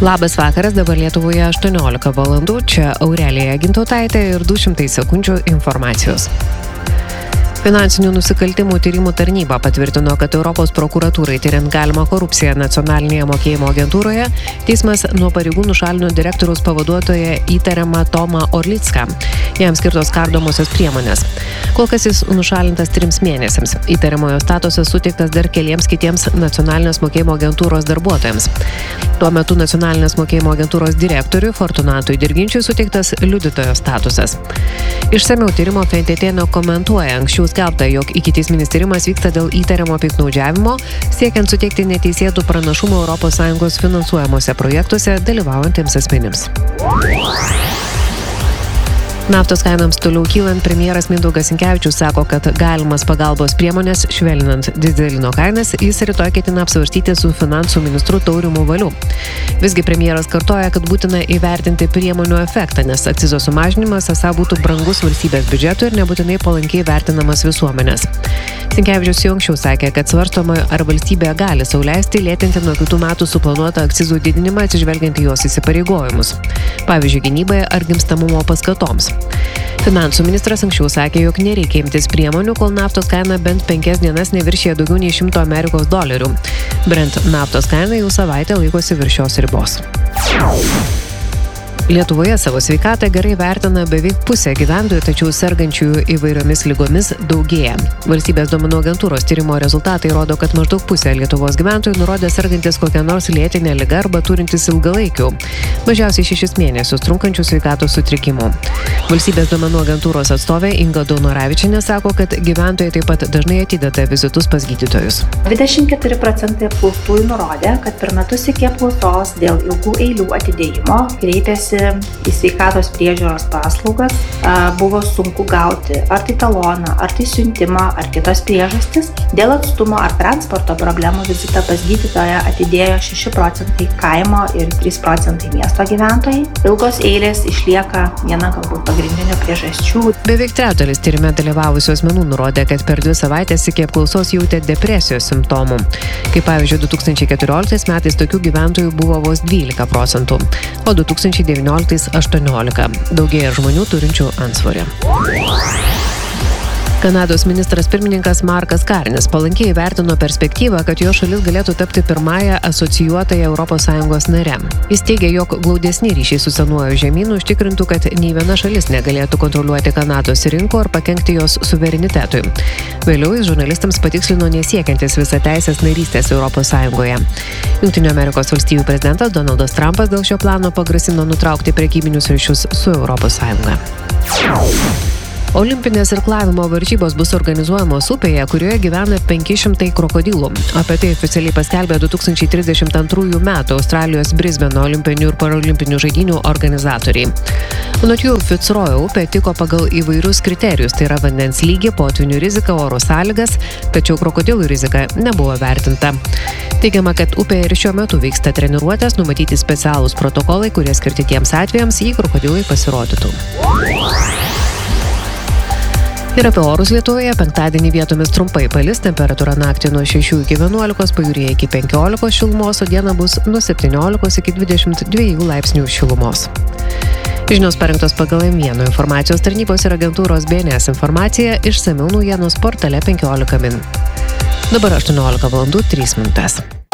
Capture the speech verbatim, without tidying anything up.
Labas vakaras, dabar Lietuvoje aštuoniolika valandų, čia Aurelija Gintautaitė ir du šimtai sekundžių informacijos. Finansinių nusikaltimų tyrimų tarnyba patvirtino, kad Europos prokuratūrai tyriant galimą korupciją nacionalinėje mokėjimo agentūroje, teismas nuo pareigų nušalino direktoriaus pavaduotoją įtariamą Tomą Orlicką. Jam skirtos kardomosios priemonės. Kol kas jis nušalintas trims mėnesiams. Įtariamojo statusas suteiktas dar keliems kitiems nacionalinės mokėjimo agentūros darbuotojams. Tuo metu nacionalinės mokėjimo agentūros direktoriui Fortunatui Dirginčiui suteiktas liudytojo statusas. Išsamiau tyrimo F N T nekomentuoja. Anksčiau skelbta, jog ikiteisminis tyrimas vyksta dėl įtariamo piktnaudžiavimo, siekiant suteikti neteisėtų pranašumų Europos Sąjungos finansuojamuose projektuose dalyvaujantiems asmenims. Naftos kainoms toliau kylant, premjeras Mindaugas Sinkevičius sako, kad galimas pagalbos priemonės švelninant dyzelino kainas jis rytoj ketina apsvarstyti su finansų ministru Taurimu Valiu. Visgi premjeras kartoja, kad būtina įvertinti priemonių efektą, nes akcizo sumažinimas esą būtų brangus valstybės biudžetui ir nebūtinai palankiai vertinamas visuomenės. Sinkevičius jau anksčiau sakė, kad svarstoma, ar valstybė gali sau leisti lėtinti nuo kitų metų suplanuotą akcizų didinimą atsižvelgiant į jos įsipareigojimus. Pavyzdžiui, gynybai ar gimstamumo paskatoms. Finansų ministras anksčiau sakė, jog nereikia imtis priemonių, kol naftos kaina bent penkias dienas neviršija daugiau nei šimto Amerikos dolerių. Brent naftos kaina jau savaitę laikosi virš šios ribos. Lietuvoje savo sveikatą gerai vertina beveik pusė gyventojų, tačiau sergančiųjų įvairiomis ligomis daugėja. Valstybės duomenų agentūros tyrimo rezultatai rodo, kad maždaug pusė Lietuvos gyventojų nurodė sergantis kokią nors lėtinę ligą arba turintis ilgalaikių, mažiausiai šešis mėnesius trunkančių sveikatos sutrikimų. Valstybės duomenų agentūros atstovė Inga Daunoravičienė sako, kad gyventojai taip pat dažnai atideda vizitus pas gydytojus. dvidešimt keturi procentai apklaustųjų nurodė, kad per metus iki apklausos dėl ilgų eilių atidėjimo kreipėsi į sveikatos priežiūros paslaugas, buvo sunku gauti ar tai taloną, ar tai siuntimą, ar kitos priežastis. Dėl atstumo ar transporto problemų vizitą pas gydytoją atidėjo šeši procentai kaimo ir trys procentai miesto gyventojai. Ilgos eilės išlieka viena galbūt pagrindinių priežasčių. Beveik trečdalis tyrime dalyvavusių asmenų nurodė, kad per dvi savaitės iki apklausos jautė depresijos simptomų. Kaip pavyzdžiui, du tūkstančiai keturioliktais metais tokių gyventojų buvo vos dvylika procentų, o du tūkstančiai devynioliktais aštuoniolika. Daugėja žmonių turinčių antsvorį. Kanados ministras pirmininkas Markas Karnis palankiai įvertino perspektyvą, kad jo šalis galėtų tapti pirmąją asocijuotąją Europos Sąjungos nare. Jis teigia, jog glaudesni ryšiai su senuoju žemynu užtikrintų, kad nei viena šalis negalėtų kontroliuoti Kanados rinkų ar pakenkti jos suverenitetui. Vėliau jis žurnalistams patikslino nesiekiantis visateisės narystės Europos Sąjungoje. Jungtinių Amerikos valstijų prezidentas Donaldas Trumpas dėl šio plano pagrasino nutraukti prekybinius ryšius su Europos Sąjunga. Olimpinės irklavimo varžybos bus organizuojamos upėje, kurioje gyvena penki šimtai krokodilų. Apie tai oficialiai paskelbė du tūkstančiai trisdešimt antrųjų metų Australijos Brisbano olimpinių ir parolimpinių žaidynių organizatoriai. Anot jų, Fitzroy upė tiko pagal įvairius kriterijus, tai yra vandens lygį, potvynių riziką, oro sąlygas, tačiau krokodilų rizika nebuvo vertinta. Teigiama, kad upėje ir šiuo metu vyksta treniruotės, numatyti specialūs protokolai, kurie skirti tiems atvejams, jei krokodilai pasirodytų. Ir apie orus Lietuvoje penktadienį vietomis trumpai palis, temperatūra naktį nuo šešių iki vienuolikos, pajūryje iki penkiolikos šilumos, o dieną bus nuo septyniolikos iki dvidešimt dviejų laipsnių šilumos. Žinios parengtos pagal M vieno informacijos tarnybos ir agentūros B N S informaciją, išsamiau naujienos portale penkiolika min. Dabar aštuoniolika valandų trys minutės.